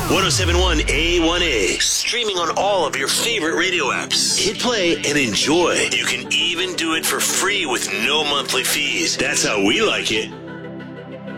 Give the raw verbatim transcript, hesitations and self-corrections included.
seven point one A one A. Streaming on all of your favorite radio apps. Hit play and enjoy. You can even do it for free with no monthly fees. That's how we like it.